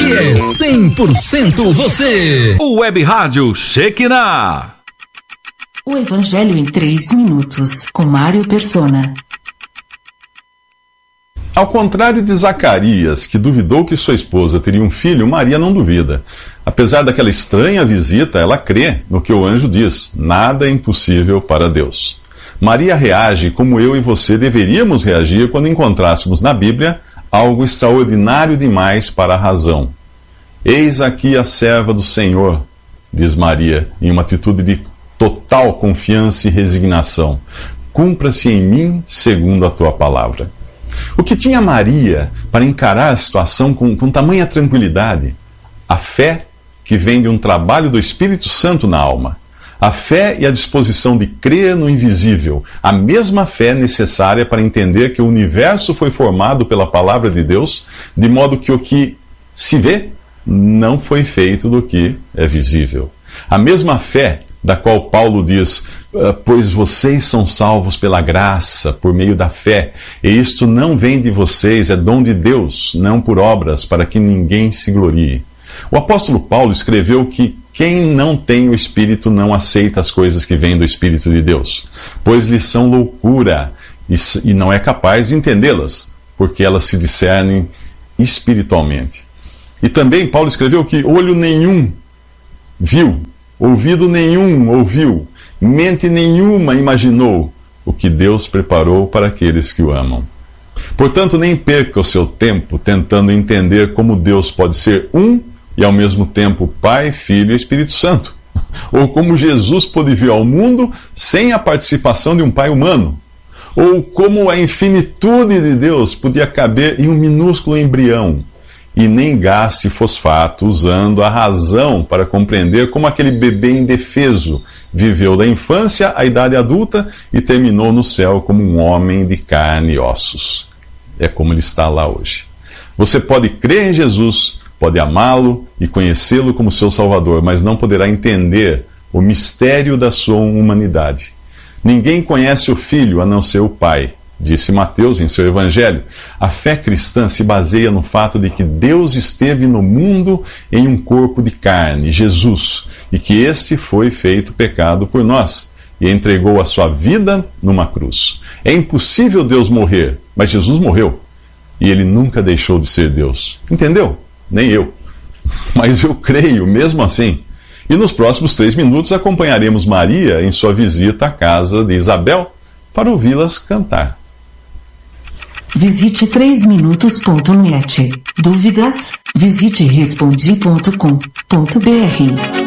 que é 100% você. O Web Rádio Shekinah. O Evangelho em 3 minutos, com Mário Persona. Ao contrário de Zacarias, que duvidou que sua esposa teria um filho, Maria não duvida. Apesar daquela estranha visita, ela crê no que o anjo diz: nada é impossível para Deus. Maria reage como eu e você deveríamos reagir quando encontrássemos na Bíblia algo extraordinário demais para a razão. Eis aqui a serva do Senhor, diz Maria, em uma atitude de total confiança e resignação. Cumpra-se em mim segundo a tua palavra. O que tinha Maria para encarar a situação com tamanha tranquilidade? A fé que vem de um trabalho do Espírito Santo na alma. A fé e a disposição de crer no invisível. A mesma fé necessária para entender que o universo foi formado pela palavra de Deus, de modo que o que se vê não foi feito do que é visível. A mesma fé da qual Paulo diz: pois vocês são salvos pela graça, por meio da fé, e isto não vem de vocês, é dom de Deus, não por obras, para que ninguém se glorie. O apóstolo Paulo escreveu que quem não tem o Espírito não aceita as coisas que vêm do Espírito de Deus, pois lhes são loucura, e não é capaz de entendê-las, porque elas se discernem espiritualmente. E também Paulo escreveu que olho nenhum viu, ouvido nenhum ouviu, mente nenhuma imaginou o que Deus preparou para aqueles que o amam. Portanto, nem perca o seu tempo tentando entender como Deus pode ser um e ao mesmo tempo Pai, Filho e Espírito Santo. Ou como Jesus pôde vir ao mundo sem a participação de um Pai humano. Ou como a infinitude de Deus podia caber em um minúsculo embrião. E nem gaste fosfato usando a razão para compreender como aquele bebê indefeso viveu da infância à idade adulta e terminou no céu como um homem de carne e ossos. É como ele está lá hoje. Você pode crer em Jesus, pode amá-lo e conhecê-lo como seu Salvador, mas não poderá entender o mistério da sua humanidade. Ninguém conhece o Filho a não ser o Pai, disse Mateus em seu Evangelho. A fé cristã se baseia no fato de que Deus esteve no mundo em um corpo de carne, Jesus, e que este foi feito pecado por nós, e entregou a sua vida numa cruz. É impossível Deus morrer, mas Jesus morreu, e ele nunca deixou de ser Deus. Entendeu? Nem eu. Mas eu creio mesmo assim. E nos próximos 3 minutos acompanharemos Maria em sua visita à casa de Isabel para ouvi-las cantar. Visite 3minutos.net. Dúvidas? Visite respondi.com.br.